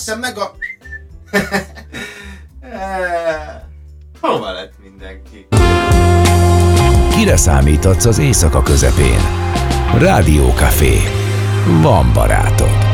Hiszem meg a... Hova lett mindenki? Kire számíthatsz az éjszaka közepén? Rádió Café. Van barátod.